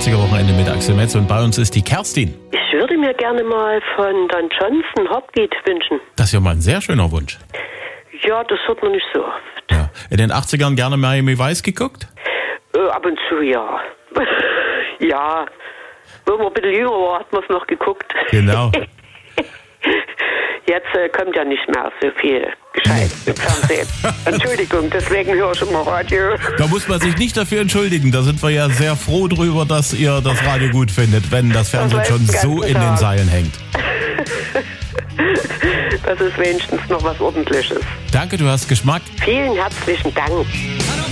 80er-Wochenende mit Axel Metz und bei uns ist die Kerstin. Ich würde mir gerne mal von Don Johnson Hopbeat wünschen. Das ist ja mal ein sehr schöner Wunsch. Ja, das hört man nicht so oft. Ja. In den 80ern gerne Miami Vice geguckt? Ab und zu, ja. Ja, wo man ein bisschen jünger war, hat man es noch geguckt. Genau. Jetzt kommt ja nicht mehr so viel gescheit im Fernsehen. Entschuldigung, deswegen höre ich immer Radio. Da muss man sich nicht dafür entschuldigen. Da sind wir ja sehr froh drüber, dass ihr das Radio gut findet, wenn das Fernsehen schon so in den Seilen hängt. Das ist wenigstens noch was Ordentliches. Danke, du hast Geschmack. Vielen herzlichen Dank.